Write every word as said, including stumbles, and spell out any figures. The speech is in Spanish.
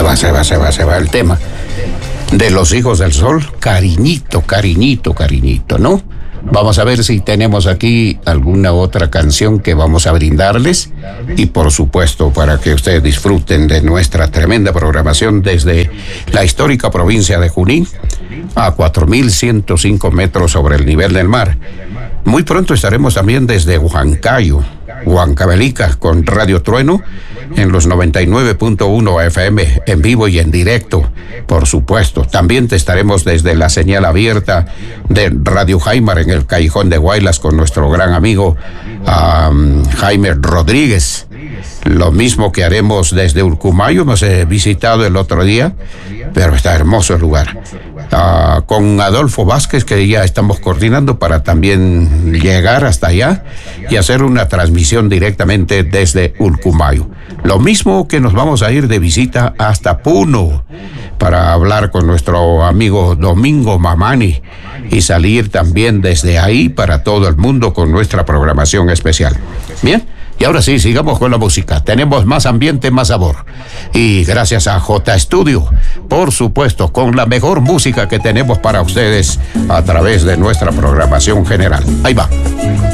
va, se va, se va, se va el tema de los hijos del sol. Cariñito, cariñito, cariñito, ¿no? Vamos a ver si tenemos aquí alguna otra canción que vamos a brindarles. Y por supuesto, para que ustedes disfruten de nuestra tremenda programación desde la histórica provincia de Junín, a cuatro mil ciento cinco metros sobre el nivel del mar. Muy pronto estaremos también desde Huancayo, Huancavelica, con Radio Trueno en los noventa y nueve punto uno F M, en vivo y en directo, por supuesto. También te estaremos desde la señal abierta de Radio Jaimar en el Callejón de Guaylas con nuestro gran amigo um, Jaime Rodríguez. Lo mismo que haremos desde Urcumayo, hemos eh, visitado el otro día, pero está hermoso el lugar. Uh, con Adolfo Vázquez, que ya estamos coordinando para también llegar hasta allá y hacer una transmisión directamente desde Urcumayo. Lo mismo que nos vamos a ir de visita hasta Puno para hablar con nuestro amigo Domingo Mamani y salir también desde ahí para todo el mundo con nuestra programación especial. Bien. Y ahora sí, sigamos con la música. Tenemos más ambiente, más sabor. Y gracias a J Studio, por supuesto, con la mejor música que tenemos para ustedes a través de nuestra programación general. Ahí va.